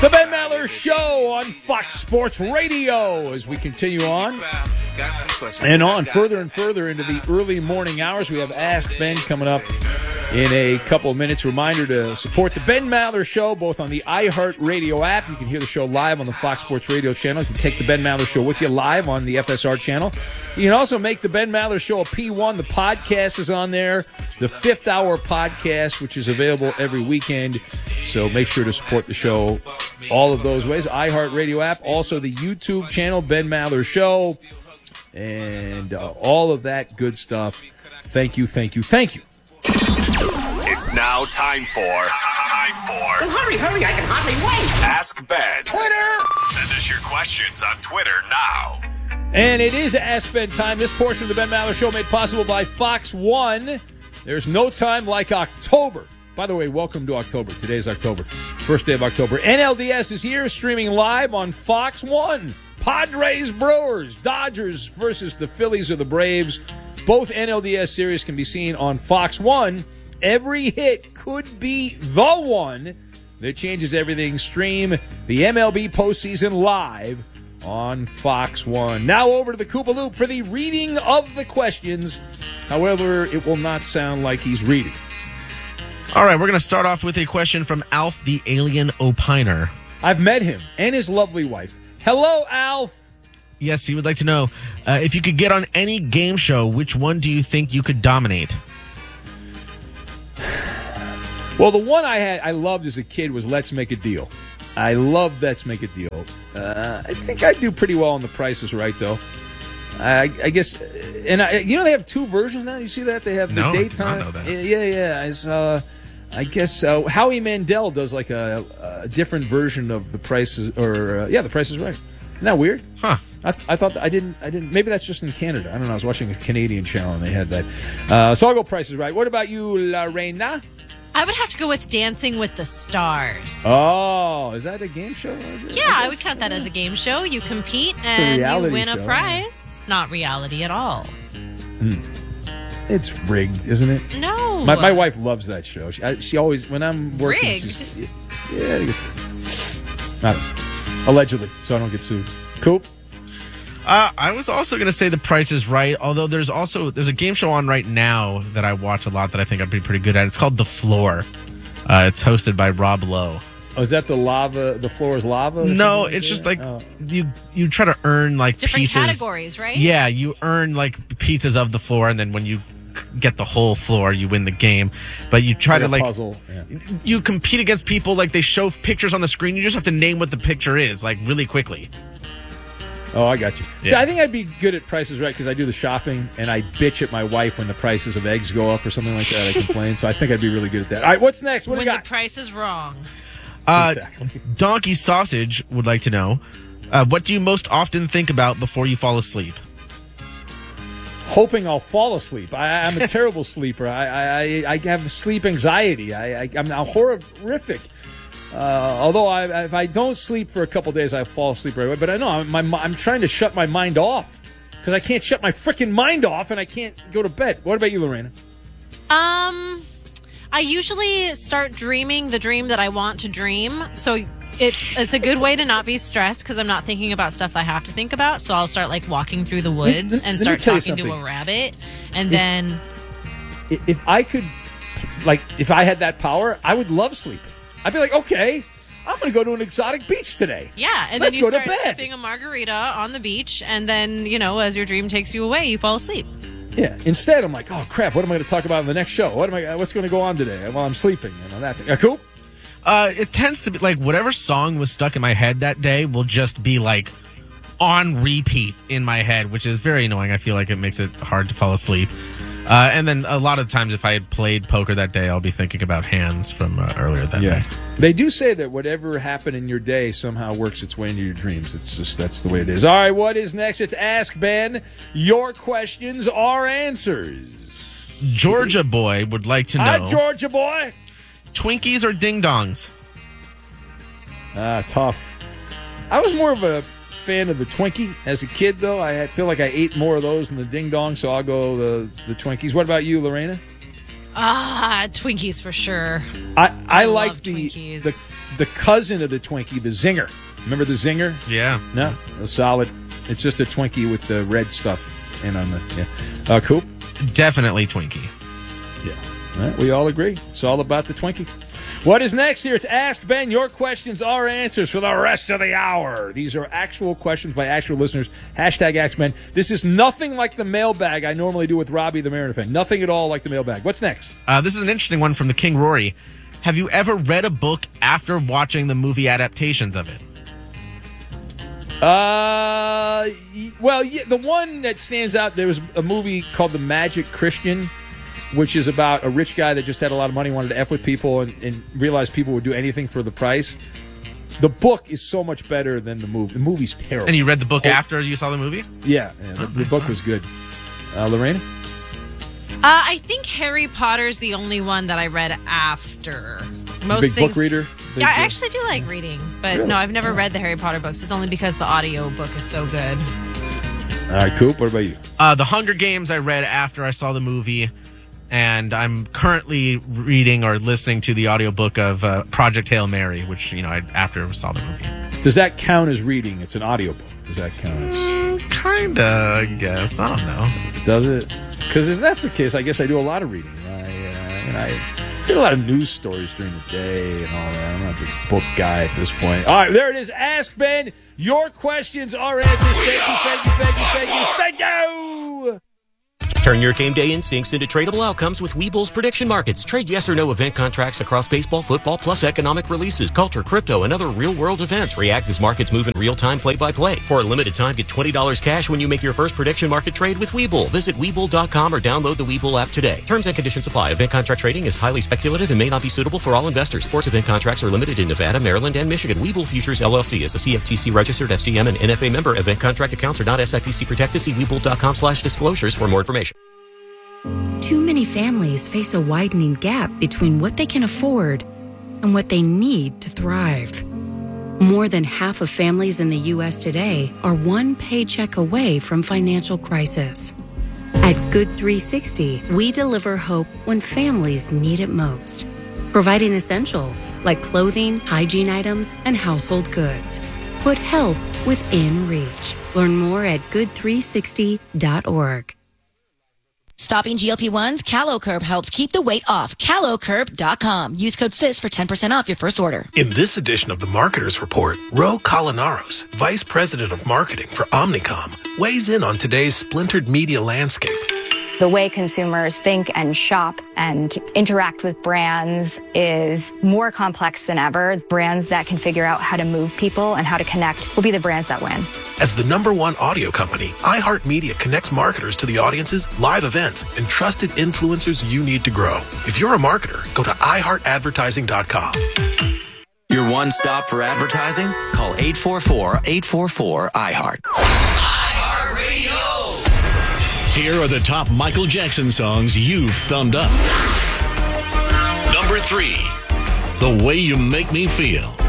The Ben Maller Show on Fox Sports Radio as we continue on and on further and further into the early morning hours. We have Ask Ben coming up in a couple of minutes. Reminder to support the Ben Maller Show both on the iHeartRadio app. You can hear the show live on the Fox Sports Radio channel. You can take the Ben Maller Show with you live on the FSR channel. You can also make the Ben Maller Show a P1. The podcast is on there. The Fifth Hour podcast, which is available every weekend. So make sure to support the show all of those ways. iHeartRadio app, also the YouTube channel, Ben Maller Show, and all of that good stuff. Thank you, thank you, thank you. It's now time for... Well, hurry, I can hardly wait. Ask Ben. Twitter! Send us your questions on Twitter now. And it is Ask Ben time. This portion of the Ben Maller Show made possible by Fox One. There's no time like October. By the way, welcome to October. Today's October. First day of October. NLDS is here, streaming live on Fox One. Padres, Brewers, Dodgers versus the Phillies or the Braves. Both NLDS series can be seen on Fox One. Every hit could be the one that changes everything. Stream the MLB postseason live on Fox One. Now over to the Koopa Loop for the reading of the questions. However, it will not sound like he's reading. All right, we're going to start off with a question from Alf the Alien Opiner. I've met him and his lovely wife. Hello, Alf. Yes, he would like to know, if you could get on any game show, which one do you think you could dominate? Well, the one I loved as a kid was Let's Make a Deal. I loved Let's Make a Deal. I think I'd do pretty well on The Price is Right, though. I guess, and they have two versions now. You see that? They have the daytime. I know that. Yeah. I guess Howie Mandel does like a different version of The Price is, The Price is Right. Isn't that weird? Huh. I thought I didn't. Maybe that's just in Canada. I don't know. I was watching a Canadian channel and they had that. So I'll go Price is Right. What about you, Lorena? I would have to go with Dancing with the Stars. Oh, is that a game show? Yeah, I would count that as a game show. You compete and you win a prize. Not reality at all. It's rigged, isn't it? No. My wife loves that show. She always, when I'm working, rigged? Yeah, I don't know. Allegedly, so I don't get sued. Coop? I was also going to say The Price is Right, although there's a game show on right now that I watch a lot that I think I'd be pretty good at. It's called The Floor. It's hosted by Rob Lowe. Oh, is that the floor is lava? No, it's just like you try to earn like different pieces. categories, right? Yeah, you earn like pieces of the floor, and then when you get the whole floor, you win the game. But you try to like puzzle. Yeah. You compete against people, like they show pictures on the screen. You just have to name what the picture is, like really quickly. Oh, I got you. Yeah. See, I think I'd be good at Price is Right because I do the shopping and I bitch at my wife when the prices of eggs go up or something like that. I complain, so I think I'd be really good at that. All right, what's next? What do we got? When the price is wrong. Exactly. Donkey Sausage would like to know, what do you most often think about before you fall asleep? Hoping I'll fall asleep. I'm a terrible sleeper. I have sleep anxiety. I'm horrific. Although if I don't sleep for a couple days, I fall asleep right away. But I know I'm trying to shut my mind off because I can't shut my freaking mind off and I can't go to bed. What about you, Lorena? I usually start dreaming the dream that I want to dream. So it's a good way to not be stressed because I'm not thinking about stuff I have to think about. So I'll start like walking through the woods and start talking to a rabbit. And then if I could, like, if I had that power, I would love sleeping. I'd be like, okay, I'm going to go to an exotic beach today. Yeah, and Let's then you go to start bed. sipping a margarita on the beach, and then, as your dream takes you away, you fall asleep. Yeah. Instead, I'm like, oh, crap, what am I going to talk about in the next show? What's going to go on today while I'm sleeping? That thing. Cool? It tends to be like whatever song was stuck in my head that day will just be like on repeat in my head, which is very annoying. I feel like it makes it hard to fall asleep. And then a lot of times if I had played poker that day, I'll be thinking about hands from earlier that day. They do say that whatever happened in your day somehow works its way into your dreams. It's just, that's the way it is. All right, what is next? It's Ask Ben. Your questions are answers. Georgia Boy would like to know. Hi, Georgia Boy. Twinkies or ding-dongs? Tough. I was more of a fan of the Twinkie as a kid, though. I feel like I ate more of those than the Ding Dong, so I'll go the Twinkies. What about you, Lorena? Twinkies for sure. I like Twinkies. the cousin of the Twinkie, the Zinger. Remember the Zinger? Yeah. No, a solid. It's just a Twinkie with the red stuff in on the. Yeah. Coop? Definitely Twinkie. Yeah. All right, we all agree. It's all about the Twinkie. What is next here? It's Ask Ben. Your questions, our answers for the rest of the hour. These are actual questions by actual listeners. Hashtag Ask Ben. This is nothing like the mailbag I normally do with Robbie the Mariner fan. Nothing at all like the mailbag. What's next? This is an interesting one from the King Rory. Have you ever read a book after watching the movie adaptations of it? Well, yeah, the one that stands out, there was a movie called The Magic Christian, which is about a rich guy that just had a lot of money, wanted to F with people, and realized people would do anything for the price. The book is so much better than the movie. The movie's terrible. And you read the book after you saw the movie? Yeah, the book was good. Lorraine? I think Harry Potter's the only one that I read after. Most big things, book reader? Yeah, I actually do like reading. But Really? no, I've never read the Harry Potter books. It's only because the audio book is so good. All right, Coop, what about you? The Hunger Games I read after I saw the movie. And I'm currently reading or listening to the audiobook of Project Hail Mary, which, after I saw the movie. Does that count as reading? It's an audiobook. Does that count as... Kinda, I guess. I don't know. Does it? Because if that's the case, I guess I do a lot of reading. I read a lot of news stories during the day and all that. I'm not a big book guy at this point. All right, there it is. Ask Ben. Your questions are answers. Thank you. Turn your game day instincts into tradable outcomes with Webull's prediction markets. Trade yes or no event contracts across baseball, football, plus economic releases, culture, crypto, and other real-world events. React as markets move in real-time, play-by-play. For a limited time, get $20 cash when you make your first prediction market trade with Webull. Visit Webull.com or download the Webull app today. Terms and conditions apply. Event contract trading is highly speculative and may not be suitable for all investors. Sports event contracts are limited in Nevada, Maryland, and Michigan. Webull Futures, LLC is a CFTC-registered FCM and NFA member. Event contract accounts are not SIPC protected. See Webull.com/disclosures for more information. Too many families face a widening gap between what they can afford and what they need to thrive. More than half of families in the U.S. today are one paycheck away from financial crisis. At Good 360, we deliver hope when families need it most, providing essentials like clothing, hygiene items, and household goods. Put help within reach. Learn more at good360.org. Stopping GLP-1s, CaloCurb helps keep the weight off. CaloCurb.com. Use code SIS for 10% off your first order. In this edition of the Marketers Report, Ro Colinaros, Vice President of Marketing for Omnicom, weighs in on today's splintered media landscape. The way consumers think and shop and interact with brands is more complex than ever. Brands that can figure out how to move people and how to connect will be the brands that win. As the #1 audio company, iHeartMedia connects marketers to the audiences, live events, and trusted influencers you need to grow. If you're a marketer, go to iHeartAdvertising.com. Your one stop for advertising? Call 844-844-iHeart. iHeartRadio! Here are the top Michael Jackson songs you've thumbed up. Number 3, The Way You Make Me Feel.